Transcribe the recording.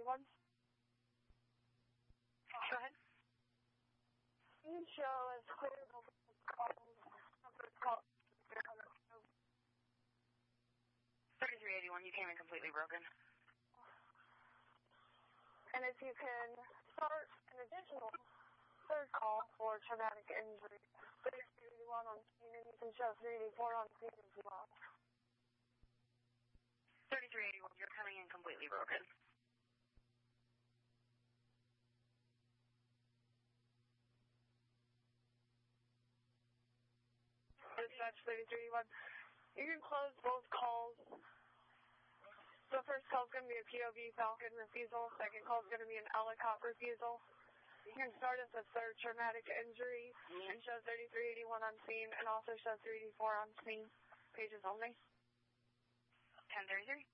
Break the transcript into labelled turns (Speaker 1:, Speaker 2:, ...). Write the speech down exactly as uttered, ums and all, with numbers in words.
Speaker 1: eighty-one.
Speaker 2: Go ahead.
Speaker 1: You show as clear calls.
Speaker 2: thirty-three eighty-one, you came in completely broken.
Speaker 1: And if you can start an additional third call for traumatic injury, thirty-three eighty-one on scene, and you can show three eighty-four on scene as well.
Speaker 2: thirty-three eighty-one, you're coming in completely broken.
Speaker 1: Dispatch thirty-three eighty-one. You can close both calls. The first call is going to be a P O V Falcon refusal. Second call is going to be an Ellicott refusal. You can start as a third traumatic injury and show thirty-three eighty-one on scene and also show three eighty-four on scene. Pages only.
Speaker 2: ten thirty-three.